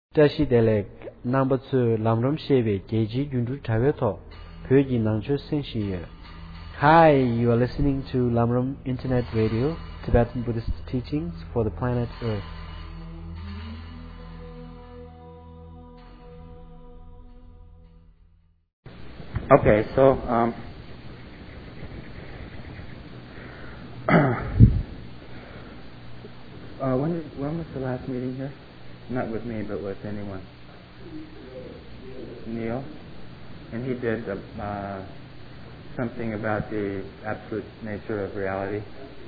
Tashi Delek number 2 Lamram Sheve Geji Jundu Taveto Pyoji Nangcho Senshiye. Hi, you are listening to Lamram Internet Radio, Tibetan Buddhist teachings for the planet Earth. Okay, so when was the last meeting here? Not with me, but with anyone. Neil, and he did something about the absolute nature of reality.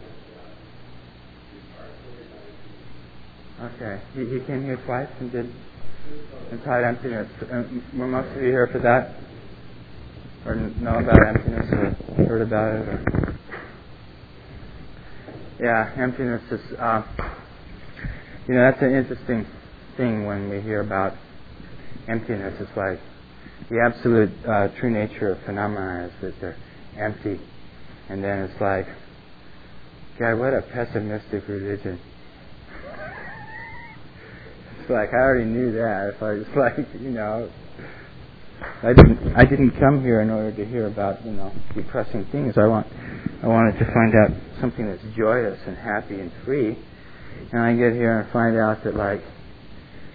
Okay, he came here twice and taught emptiness. Were most of you here for that, or know about emptiness, or heard about it? Or? Yeah, emptiness is. That's an interesting thing when we hear about emptiness. It's like the absolute true nature of phenomena is that they're empty, and then it's like, God, what a pessimistic religion. It's like I already knew that. It's like I didn't come here in order to hear about depressing things. I wanted to find out something that's joyous and happy and free. And I get here and find out that